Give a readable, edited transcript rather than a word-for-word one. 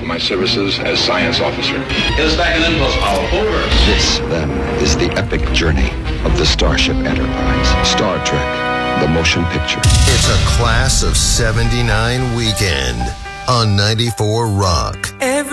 my services as science officer. Get us back in impulse power. Over. This, then, is the epic journey of the Starship Enterprise. Star Trek, the motion picture. It's a Class of '79 weekend on 94 Rock.